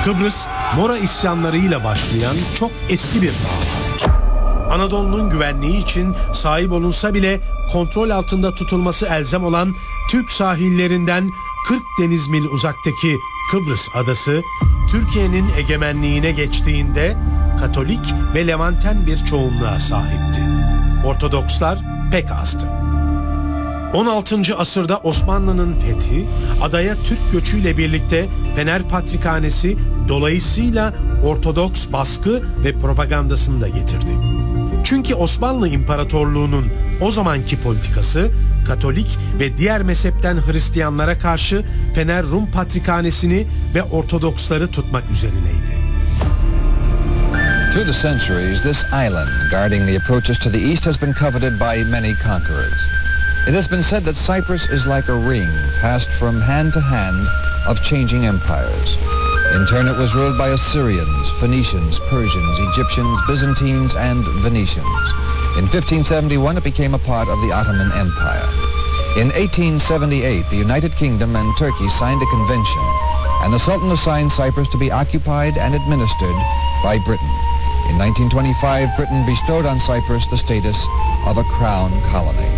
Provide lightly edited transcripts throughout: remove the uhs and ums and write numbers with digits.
Kıbrıs, Mora isyanlarıyla başlayan çok eski bir davadır. Anadolu'nun güvenliği için sahip olunsa bile kontrol altında tutulması elzem olan Türk sahillerinden 40 deniz mil uzaktaki Kıbrıs adası, Türkiye'nin egemenliğine geçtiğinde Katolik ve Levanten bir çoğunluğa sahipti. Ortodokslar pek azdı. 16. asırda Osmanlı'nın fethi, adaya Türk göçüyle birlikte Fener Patrikhanesi, dolayısıyla Ortodoks baskı ve propagandasını da getirdi. Çünkü Osmanlı İmparatorluğu'nun o zamanki politikası, Katolik ve diğer mezhepten Hristiyanlara karşı Fener Rum Patrikhanesi'ni ve Ortodoksları tutmak üzerineydi. Through the centuries, this island guarding the approaches to the east has been coveted by many conquerors. It has been said that Cyprus is like a ring passed from hand to hand of changing empires. In turn, it was ruled by Assyrians, Phoenicians, Persians, Egyptians, Byzantines, and Venetians. In 1571, it became a part of the Ottoman Empire. In 1878, the United Kingdom and Turkey signed a convention, and the Sultan assigned Cyprus to be occupied and administered by Britain. In 1925, Britain bestowed on Cyprus the status of a crown colony.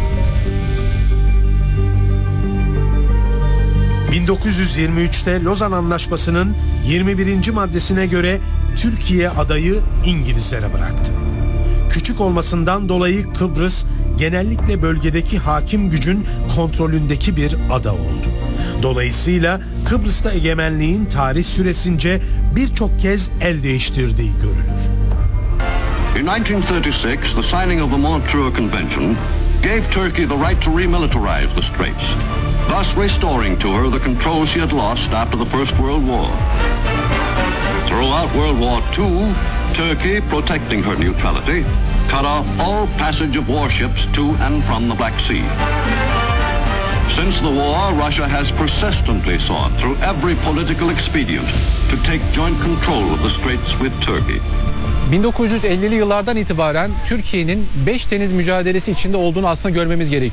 1923'te Lozan Anlaşması'nın 21. maddesine göre Türkiye adayı İngilizlere bıraktı. Küçük olmasından dolayı Kıbrıs genellikle bölgedeki hakim gücün kontrolündeki bir ada oldu. Dolayısıyla Kıbrıs'ta egemenliğin tarih süresince birçok kez el değiştirdiği görülür. In 1936, the signing of the Montreux Convention gave Turkey the right to remilitarize the Straits, thus restoring to her the control she had lost after the First World War. Throughout World War II, Turkey, protecting her neutrality, cut off all passage of warships to and from the Black Sea. Since the war, Russia has persistently sought through every political expedient to take joint control of the Straits with Turkey. 1950'li yıllardan itibaren Türkiye'nin 5 deniz mücadelesi içinde olduğunu aslında görmemiz gerekiyor.